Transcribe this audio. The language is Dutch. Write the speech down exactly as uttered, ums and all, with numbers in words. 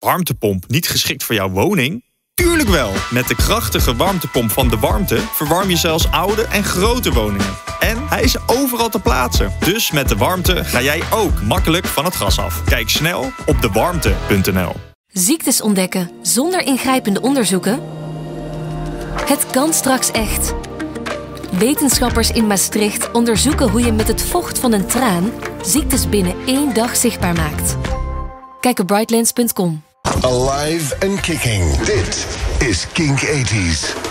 Warmtepomp niet geschikt voor jouw woning? Tuurlijk wel! Met de krachtige warmtepomp van De Warmte verwarm je zelfs oude en grote woningen. En hij is overal te plaatsen. Dus met De Warmte ga jij ook makkelijk van het gas af. Kijk snel op de warmte punt n l. Ziektes ontdekken zonder ingrijpende onderzoeken? Het kan straks echt. Wetenschappers in Maastricht onderzoeken hoe je met het vocht van een traan ziektes binnen één dag zichtbaar maakt. Kijk op brightlands punt com. Alive and kicking. Dit is Kink tachtig.